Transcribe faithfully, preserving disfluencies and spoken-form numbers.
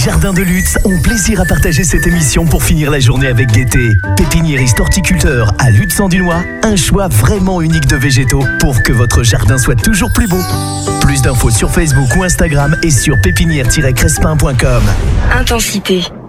Jardins de Lutz ont plaisir à partager cette émission pour finir la journée avec gaieté. Pépiniériste horticulteur à Lutz-en-Dunois, un choix vraiment unique de végétaux pour que votre jardin soit toujours plus beau. Plus d'infos sur Facebook ou Instagram et sur pépinière tiret crespin point com. Intensité.